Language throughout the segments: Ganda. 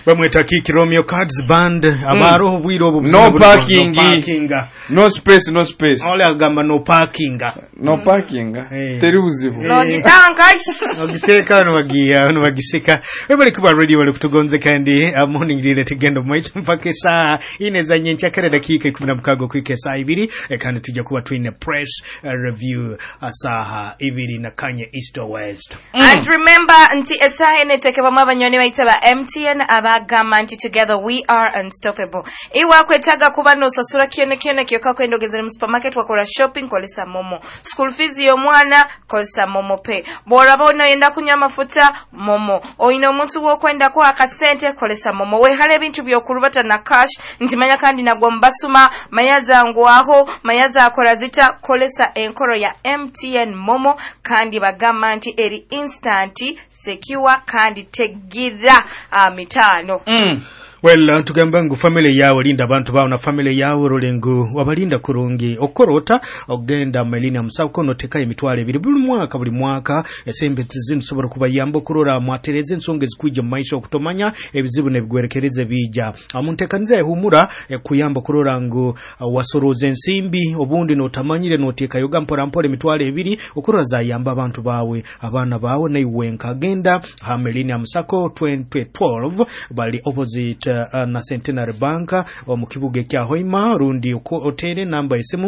bamweta Kiki Romeo Cards Band abaro obwiro obu no parking no space ole agamba no parking teri buzibu no gitanga ogiteka no bagiseka ebali kuba radio wale kutugonze kandi morning dile tegendo mwaita mpaka saa ineza nyencha kare dakika 16 kwike saa 2 kandi tujja kuba twine press review asaha 2 na kanye east or west and remember nti esaha netekeba mabanyoni baita ba MTN abagamba nti together we are unstoppable iwa kwetaga kuba no sasura kione kyoka kwendogeza mu supermarket wakola shopping kolesa momo school fees yo mwana kolesa momo pay bora bono yenda kunya mafuta momo oino omuntu wo kwenda kwa akasente kolesa momo we hale bintu byokurubata na cash ntimanya kandi nagwo mbasuma mayaza ngwaho mayaza akola zita kolesa enkoro ya MTN momo kandi bagamba nti eri instant secure kandi tegira mitano well tugamba ngu family yawo linda abantu bawo na family yawo rolengo wabalinda kurungi okorota ogenda melini amusako no teka emitwale ebiri buli mwaka esembe zizinsobora kubayamba kurora mwatereze nsonge zikwijja mu maisha okutomanya ebizibu nebigwerekereze bija amuntekaniza ehumura kuyamba kurora ngu wasoroze nsimbi obundi no tamanyire no teka yoga mpora emitwale ebiri okurora zayamba abantu bawe abana bawo naiwenka agenda ha melini amusako 2012 bali opposite na Centenary Bank mu kibuga kya Hoima rundi hotel namba esimu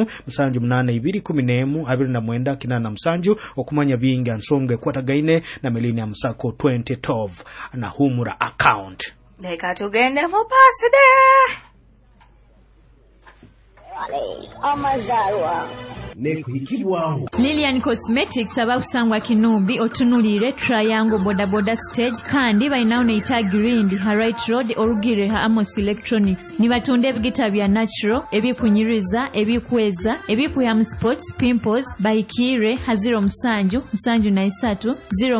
7811 okumanya binga nsonge kwatagaine na Millennium Sacco 2012 na humura account deka tugende mu paside amazalwa nekuhikibwaho Lilian Cosmetics abakusangwa Kinumbi otunulire Triangle boda stage kandi bayinawo ne itagirindi ha right road orugire ha Amos Electronics nibatunde ebigita bya natural ebikunyiriza ebikweza ebikuya sports pimples baikire ha 0773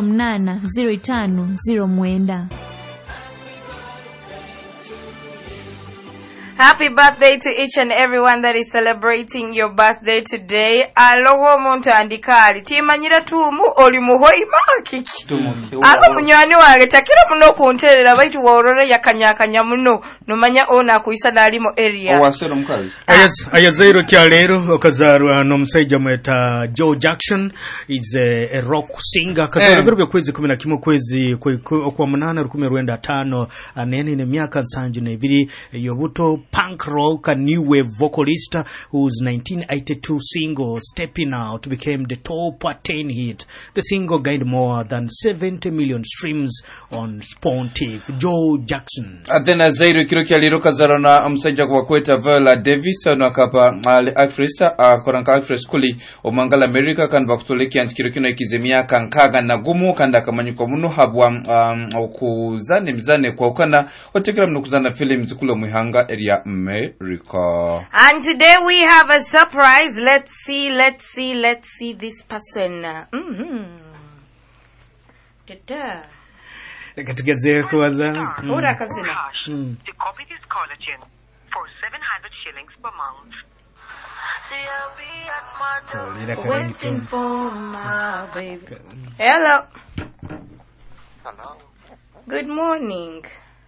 080509. Happy birthday to each and everyone that is celebrating your birthday today. Aloho muntu andikali. Timanyira tumu oli muhoima kiki. Alo munywani wange takira muno kunterera baitu worore yakanyakanya muno. Nomanya ona kuisa dalimo area. Owasero mukazi. Ayazairo kya lero okazarwa no musaija mweta Joe Jackson is a rock singer katoro kwezi 11 kwezi kwa 8 anene ne myaka 72 yobuto punk rock and new wave vocalist whose 1982 single Stepping Out became the top 10 hit. The single gained more than 70 million streams on Spotify. Joe Jackson. Athena Zairo kirokia liroka zarana msajja kwa kweta Viola Davis na kapa ale Afrisa koranka Afrisa kuli omangala America kandi bakutoleki antikirokino ikizemia kankaga na gumu kanda kamanyiko muno habwa okuzane mzane kwa ukana otekera mnukuzana films kulo muhanga area America. And today we have a surprise. Let's see this person. Lekatugeze kuwaza. Ura kazina. To copy this collagen for 700 shillings per month. Waiting for my baby. Hello. Hello. Good morning.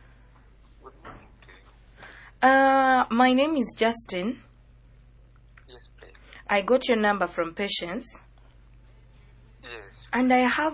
My name is Justin. Yes, please. I got your number from Patience. Yes. And I have